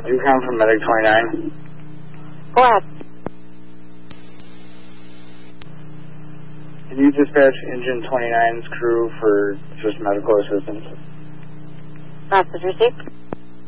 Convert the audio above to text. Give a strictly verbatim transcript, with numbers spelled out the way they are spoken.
You come from Medic twenty-nine? Go ahead. Can you dispatch Engine twenty-nine's crew for just medical assistance? Message received.